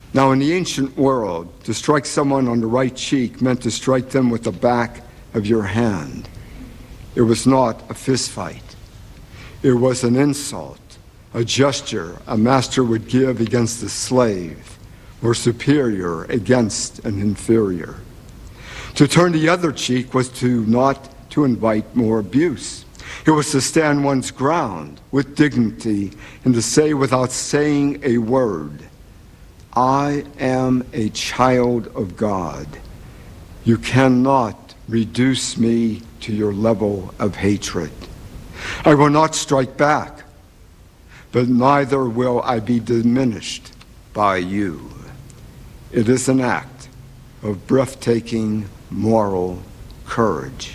Now, in the ancient world, to strike someone on the right cheek meant to strike them with the back of your hand. It was not a fist fight. It was an insult, a gesture a master would give against a slave, or superior against an inferior. To turn the other cheek was not to invite more abuse. It was to stand one's ground with dignity and to say without saying a word, I am a child of God. You cannot reduce me to your level of hatred. I will not strike back, but neither will I be diminished by you. It is an act of breathtaking moral courage.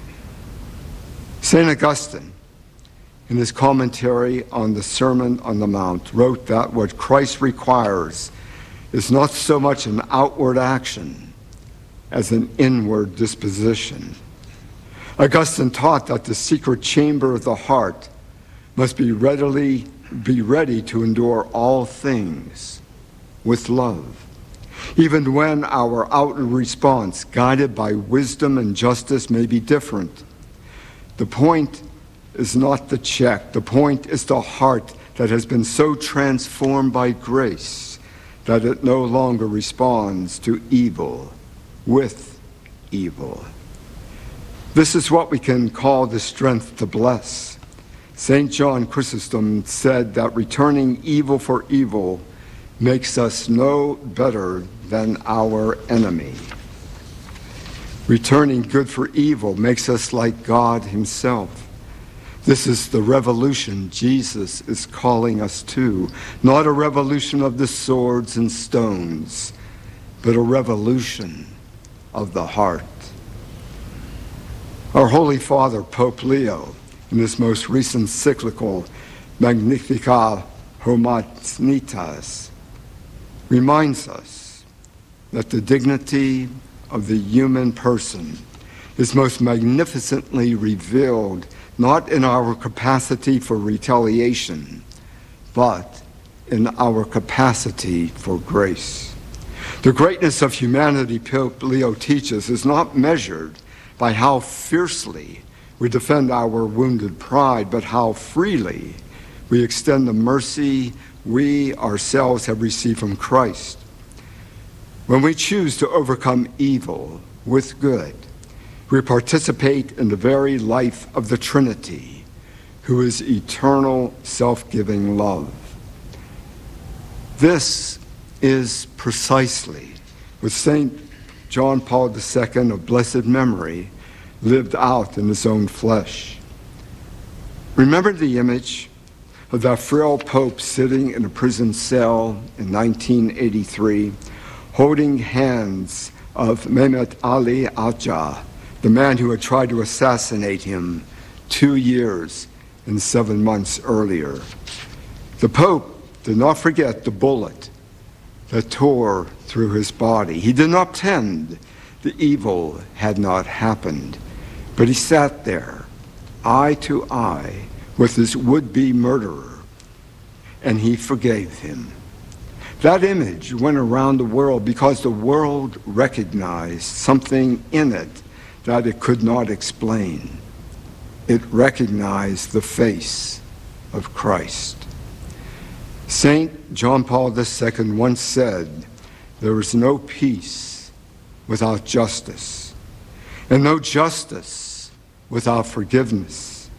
St. Augustine, in his commentary on the Sermon on the Mount, wrote that what Christ requires is not so much an outward action as an inward disposition. Augustine taught that the secret chamber of the heart must be ready to endure all things with love, even when our outward response, guided by wisdom and justice, may be different. The point is not the check. The point is the heart that has been so transformed by grace that it no longer responds to evil with evil. This is what we can call the strength to bless. St. John Chrysostom said that returning evil for evil makes us no better than our enemy. Returning good for evil makes us like God himself. This is the revolution Jesus is calling us to, not a revolution of the swords and stones, but a revolution of the heart. Our Holy Father, Pope Leo, in his most recent encyclical, Magnificat Humanitas, reminds us that the dignity of the human person is most magnificently revealed not in our capacity for retaliation, but in our capacity for grace. The greatness of humanity, Pope Leo teaches, is not measured by how fiercely we defend our wounded pride, but how freely we extend the mercy we ourselves have received from Christ. When we choose to overcome evil with good, we participate in the very life of the Trinity, who is eternal, self-giving love. This is precisely what St. John Paul II of blessed memory lived out in his own flesh. Remember the image of that frail pope sitting in a prison cell in 1983, holding hands of Mehmet Ali Agca, the man who had tried to assassinate him 2 years and 7 months earlier. The Pope did not forget the bullet that tore through his body. He did not pretend the evil had not happened, but he sat there, eye to eye, with his would-be murderer, and he forgave him. That image went around the world because the world recognized something in it that it could not explain. It recognized the face of Christ. St. John Paul II once said, there is no peace without justice, and no justice without forgiveness.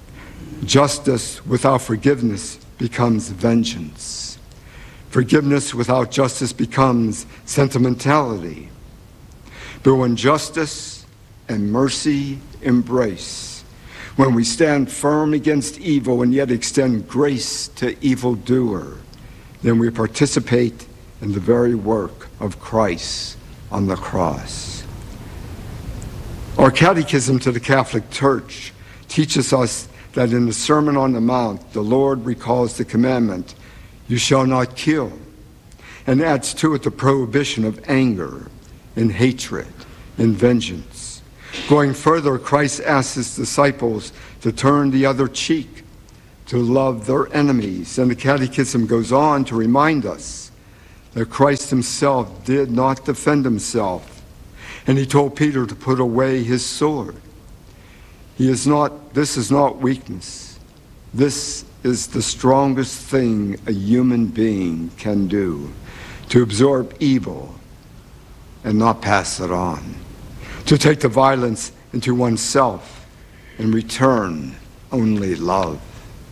Justice without forgiveness becomes vengeance. Forgiveness without justice becomes sentimentality. But when justice and mercy embrace, when we stand firm against evil and yet extend grace to evildoer, then we participate in the very work of Christ on the cross. Our catechism to the Catholic Church teaches us that in the Sermon on the Mount, the Lord recalls the commandment, you shall not kill, and adds to it the prohibition of anger and hatred and vengeance. Going further, Christ asks his disciples to turn the other cheek, to love their enemies. And the Catechism goes on to remind us that Christ himself did not defend himself. And he told Peter to put away his sword. This is not weakness. This is the strongest thing a human being can do, to absorb evil and not pass it on, to take the violence into oneself and return only love.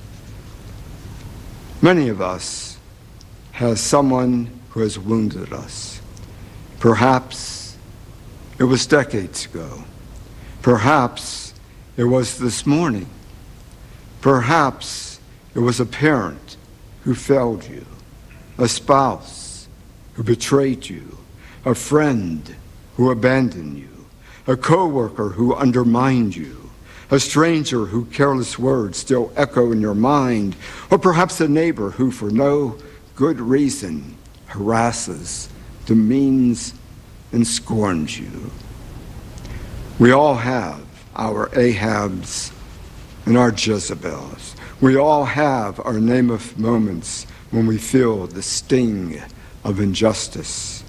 Many of us have someone who has wounded us. Perhaps it was decades ago. Perhaps it was this morning. Perhaps it was a parent who failed you, a spouse who betrayed you, a friend who abandoned you, a coworker who undermined you, a stranger whose careless words still echo in your mind, or perhaps a neighbor who, for no good reason, harasses, demeans, and scorns you. We all have our Ahabs and our Jezebels. We all have our Naboth moments when we feel the sting of injustice.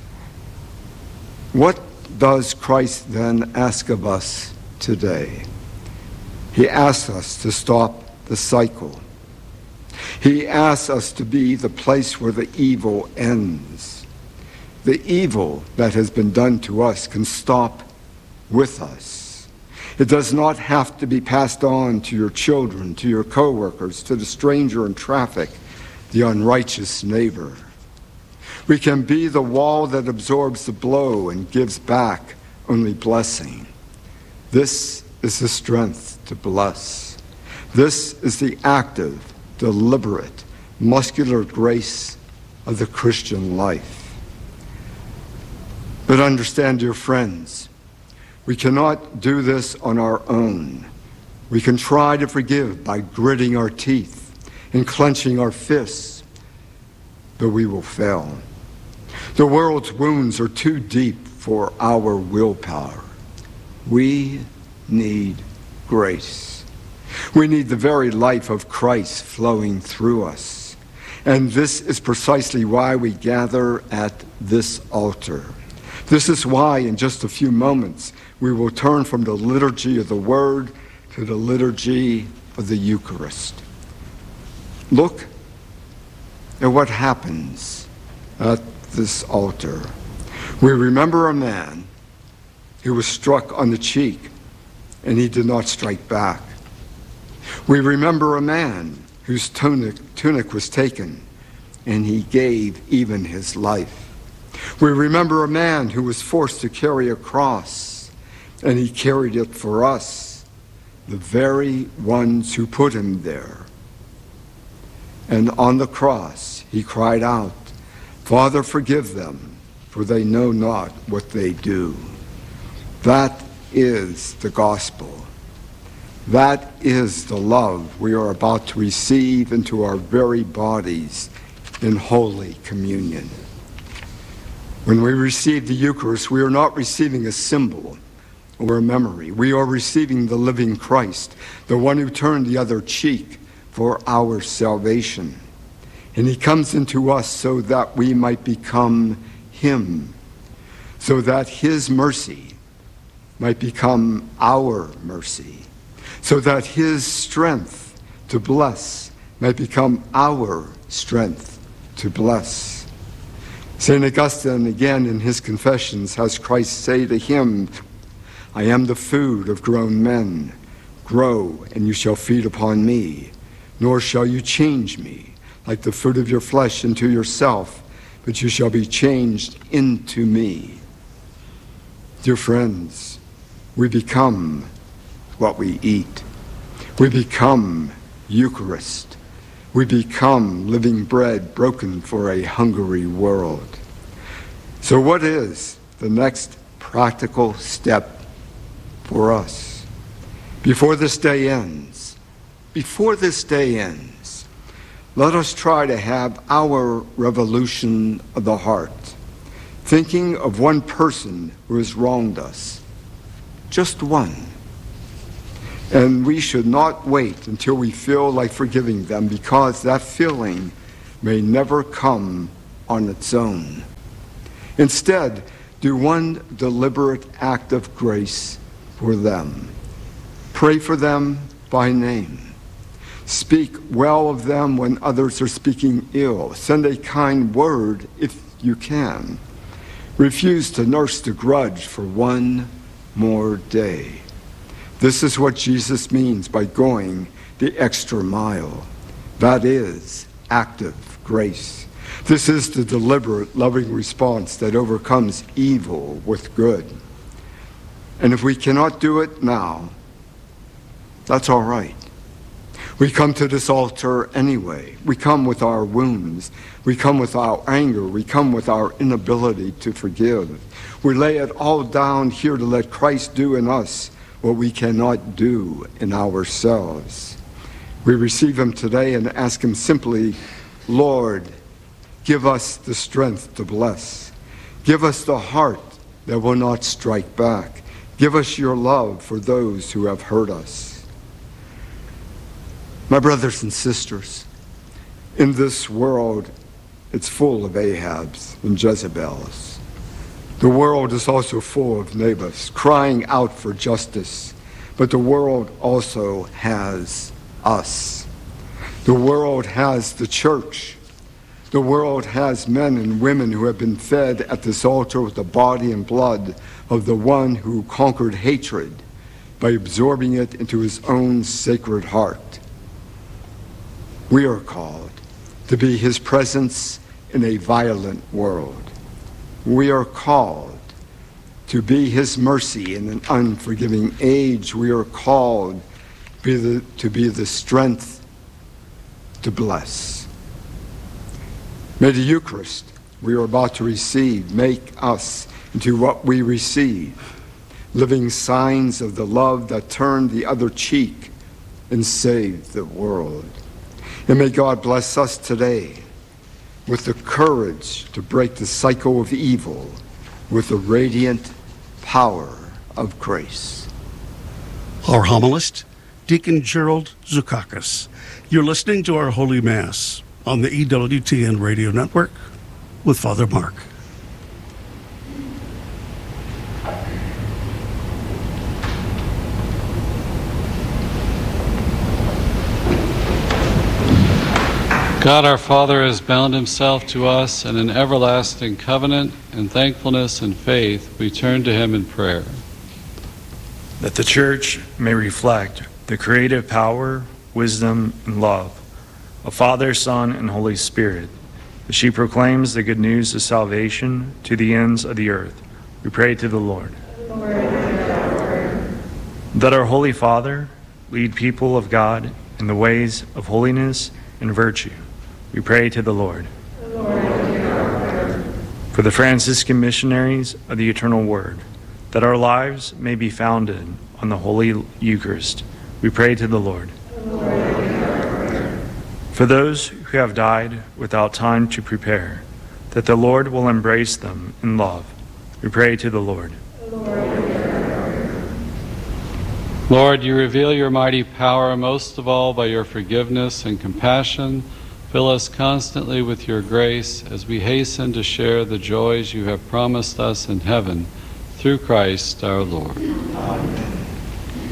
What does Christ then ask of us today? He asks us to stop the cycle. He asks us to be the place where the evil ends. The evil that has been done to us can stop with us. It does not have to be passed on to your children, to your coworkers, to the stranger in traffic, the unrighteous neighbor. We can be the wall that absorbs the blow and gives back only blessing. This is the strength to bless. This is the active, deliberate, muscular grace of the Christian life. But understand, dear friends, we cannot do this on our own. We can try to forgive by gritting our teeth and clenching our fists, but we will fail. The world's wounds are too deep for our willpower. We need grace. We need the very life of Christ flowing through us. And this is precisely why we gather at this altar. This is why in just a few moments we will turn from the liturgy of the Word to the liturgy of the Eucharist. Look at what happens at this altar. We remember a man who was struck on the cheek and he did not strike back. We remember a man whose tunic was taken and he gave even his life. We remember a man who was forced to carry a cross and he carried it for us, the very ones who put him there. And on the cross he cried out, "Father, forgive them, for they know not what they do." That is the gospel. That is the love we are about to receive into our very bodies in Holy Communion. When we receive the Eucharist, we are not receiving a symbol or a memory. We are receiving the living Christ, the one who turned the other cheek for our salvation. And he comes into us so that we might become him, so that his mercy might become our mercy, so that his strength to bless might become our strength to bless. St. Augustine, again in his Confessions, has Christ say to him, "I am the food of grown men. Grow, and you shall feed upon me, nor shall you change me like the fruit of your flesh into yourself, but you shall be changed into me." Dear friends, we become what we eat. We become Eucharist. We become living bread broken for a hungry world. So what is the next practical step for us? Before this day ends, let us try to have our revolution of the heart, thinking of one person who has wronged us, just one. And we should not wait until we feel like forgiving them, because that feeling may never come on its own. Instead, do one deliberate act of grace for them. Pray for them by name. Speak well of them when others are speaking ill. Send a kind word if you can. Refuse to nurse the grudge for one more day. This is what Jesus means by going the extra mile. That is active grace. This is the deliberate, loving response that overcomes evil with good. And if we cannot do it now, that's all right. We come to this altar anyway. We come with our wounds. We come with our anger. We come with our inability to forgive. We lay it all down here to let Christ do in us what we cannot do in ourselves. We receive him today and ask him simply, Lord, give us the strength to bless. Give us the heart that will not strike back. Give us your love for those who have hurt us. My brothers and sisters, in this world, it's full of Ahabs and Jezebels. The world is also full of Naboths crying out for justice, but the world also has us. The world has the church. The world has men and women who have been fed at this altar with the body and blood of the one who conquered hatred by absorbing it into his own sacred heart. We are called to be his presence in a violent world. We are called to be his mercy in an unforgiving age. We are called to be the strength to bless. May the Eucharist we are about to receive make us into what we receive, living signs of the love that turned the other cheek and saved the world. And may God bless us today with the courage to break the cycle of evil with the radiant power of grace. Our homilist, Deacon Gerald Zukakis. You're listening to our Holy Mass on the EWTN Radio Network with Father Mark. God our Father has bound himself to us in an everlasting covenant. In thankfulness and faith, we turn to him in prayer. That the Church may reflect the creative power, wisdom, and love of Father, Son, and Holy Spirit, as she proclaims the good news of salvation to the ends of the earth. We pray to the Lord. That our Holy Father lead people of God in the ways of holiness and virtue. We pray to the Lord. For the Franciscan missionaries of the Eternal Word, that our lives may be founded on the Holy Eucharist. We pray to the Lord. For those who have died without time to prepare, that the Lord will embrace them in love. We pray to the Lord. Lord, you reveal your mighty power most of all by your forgiveness and compassion. Fill us constantly with your grace as we hasten to share the joys you have promised us in heaven through Christ our Lord. Amen.